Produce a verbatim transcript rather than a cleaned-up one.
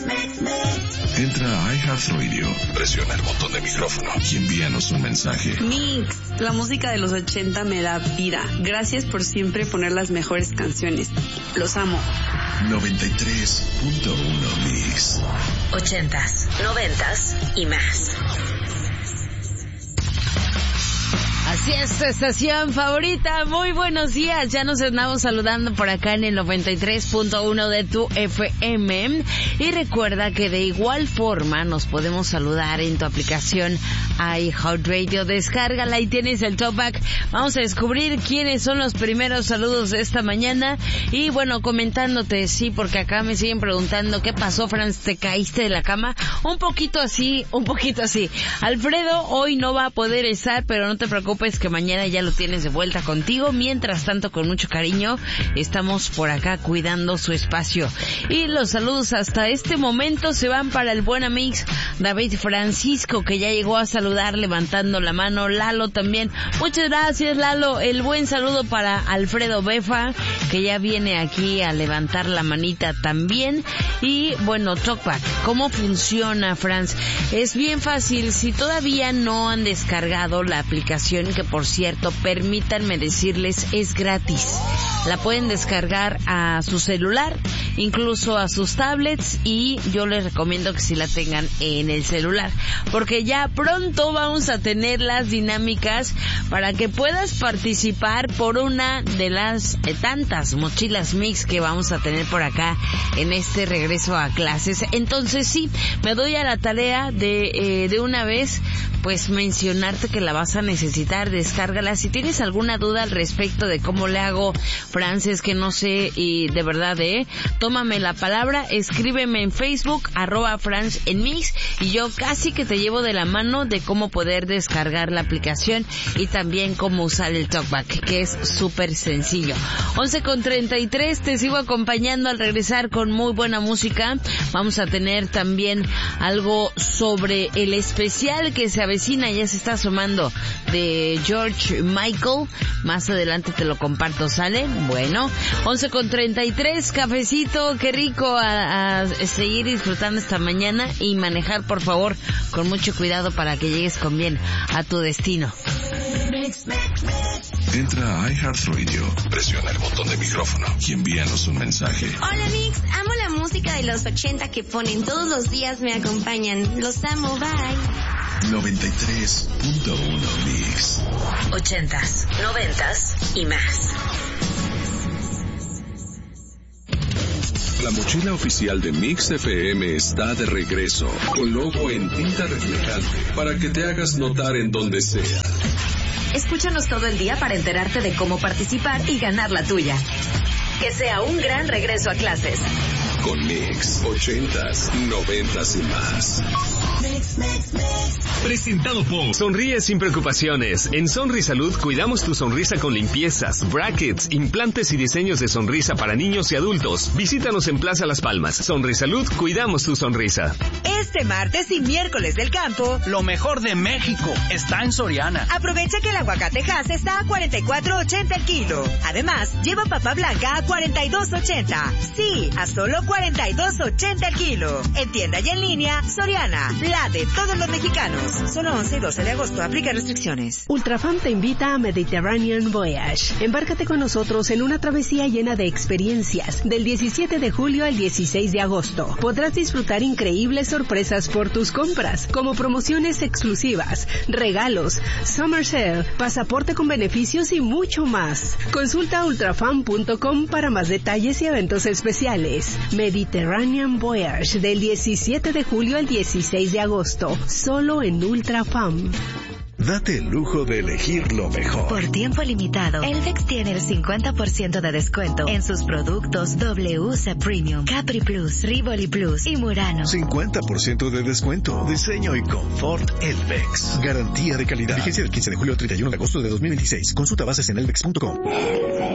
Entra a iHeartRadio, presiona el botón de micrófono y envíanos un mensaje. Mix, la música de los ochenta me da vida. Gracias por siempre poner las mejores canciones. Los amo. noventa y tres punto uno Mix. Ochentas, noventas y más. Así es, tu estación favorita. Muy buenos días. Ya nos andamos saludando por acá en el noventa y tres punto uno de tu F M. Y recuerda que de igual forma nos podemos saludar en tu aplicación iHeartRadio. Descárgala y tienes el Talkback. Vamos a descubrir quiénes son los primeros saludos de esta mañana. Y bueno, comentándote, sí, porque acá me siguen preguntando, ¿qué pasó, Franz? ¿Te caíste de la cama? Un poquito así, un poquito así. Alfredo hoy no va a poder estar, pero no te preocupes, que mañana ya lo tienes de vuelta contigo. Mientras tanto, con mucho cariño, estamos por acá cuidando su espacio. Y los saludos hasta este momento se van para el buen Mix David Francisco, que ya llegó a saludar levantando la mano. Lalo también. Muchas gracias, Lalo. El buen saludo para Alfredo Befa, que ya viene aquí a levantar la manita también. Y bueno, Talkback, ¿cómo funciona, Franz? Es bien fácil. Si todavía no han descargado la aplicación, que por cierto, permítanme decirles, es gratis. La pueden descargar a su celular, incluso a sus tablets, y yo les recomiendo que sí la tengan en el celular, porque ya pronto vamos a tener las dinámicas para que puedas participar por una de las eh, tantas mochilas Mix que vamos a tener por acá en este regreso a clases. Entonces sí, me doy a la tarea de, eh, de una vez, pues mencionarte que la vas a necesitar. Descárgala. Si tienes alguna duda al respecto de cómo le hago, Frances, que no sé, y de verdad, eh, tómame la palabra, escríbeme en Facebook, arroba Franz en Mix, y yo casi que te llevo de la mano de cómo poder descargar la aplicación y también cómo usar el Talkback, que es súper sencillo. once con treinta y tres, te sigo acompañando al regresar con muy buena música. Vamos a tener también algo sobre el especial que se avecina, ya se está asomando, de George Michael. Más adelante te lo comparto, ¿sale? Bueno, once con treinta y tres, cafecito, qué rico, a, a seguir disfrutando esta mañana y manejar, por favor, con mucho cuidado para que llegues con bien a tu destino. Entra a iHeartRadio, presiona el botón de micrófono y envíanos un mensaje. Hola Mix, amo la música de los ochenta que ponen todos los días, me acompañan. Los amo, bye. noventa y tres punto uno Mix. Ochentas, noventas y más. La mochila oficial de Mix F M está de regreso, con logo en tinta reflejante, para que te hagas notar en donde sea. Escúchanos todo el día para enterarte de cómo participar y ganar la tuya. Que sea un gran regreso a clases. Con Mix, ochentas, noventas y más. Mix, mix, mix. Presentado por Sonríe sin preocupaciones. En Sonrisalud cuidamos tu sonrisa con limpiezas, brackets, implantes y diseños de sonrisa para niños y adultos. Visítanos en Plaza Las Palmas. Sonrisalud, cuidamos tu sonrisa. Este martes y miércoles del campo, lo mejor de México está en Soriana. Aprovecha que el aguacate Hass está a cuarenta y cuatro ochenta el kilo. Además, lleva papa blanca a cuarenta y dos ochenta. Sí, a solo cuarenta y dos ochenta el kilo. En tienda y en línea, Soriana, la de todos los mexicanos. Solo once y doce de agosto. Aplica restricciones. Ultrafam te invita a Mediterranean Voyage. Embárcate con nosotros en una travesía llena de experiencias. Del diecisiete de julio al dieciséis de agosto. Podrás disfrutar increíbles sorpresas por tus compras, como promociones exclusivas, regalos, summer sale, pasaporte con beneficios y mucho más. Consulta ultrafam punto com para más detalles y eventos especiales. Mediterranean Voyage, del diecisiete de julio al dieciséis de agosto. Solo en Ultrafam. Date el lujo de elegir lo mejor. Por tiempo limitado, Elvex tiene el cincuenta por ciento de descuento en sus productos W S A Premium, Capri Plus, Rivoli Plus y Murano. cincuenta por ciento de descuento. Diseño y confort Elvex. Garantía de calidad. Vigencia del quince de julio al treinta y uno de agosto de dos mil veintiséis. Consulta bases en elvex punto com.